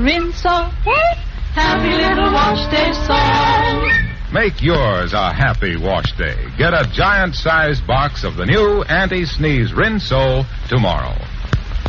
Rinso. Happy little wash day song. Make yours a happy wash day. Get a giant-sized box of the new anti-sneeze Rinso tomorrow.